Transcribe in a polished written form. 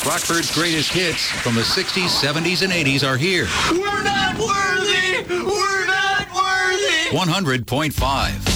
Rockford's greatest hits from the 60s, 70s, and 80s are here. We're not worthy! We're not worthy! 100.5.